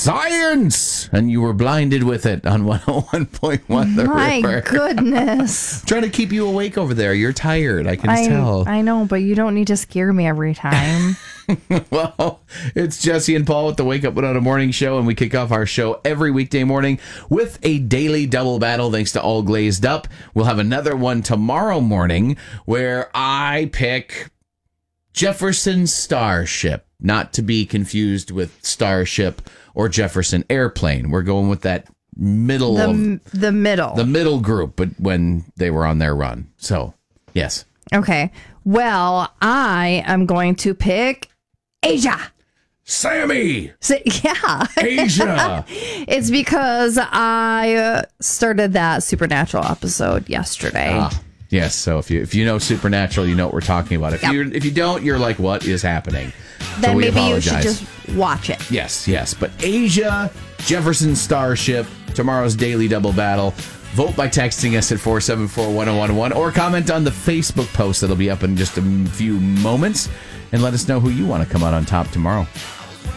science, and you were blinded with it on 101.1 The My River. goodness. Trying to keep you awake over there. You're tired. I can tell. I know, but you don't need to scare me every time. Well, it's Jesse and Paul with the Wake Up Without a Morning Show, and we kick off our show every weekday morning with a daily double battle thanks to All Glazed Up. We'll have another one tomorrow morning where I pick Jefferson Starship, not to be confused with Starship or Jefferson Airplane. We're going with that middle the middle group, but when they were on their run. So, yes. Okay. Well, I am going to pick Asia. Sammy! Yeah. Asia! It's because I started that Supernatural episode yesterday. Yes, so if you know Supernatural, you know what we're talking about. If you don't, you're like, what is happening? Then so maybe apologize. you should just watch it. Yes. But Asia, Jefferson Starship, tomorrow's Daily Double Battle. Vote by texting us at 474-1011 or comment on the Facebook post that'll be up in just a few moments and let us know who you want to come out on top tomorrow.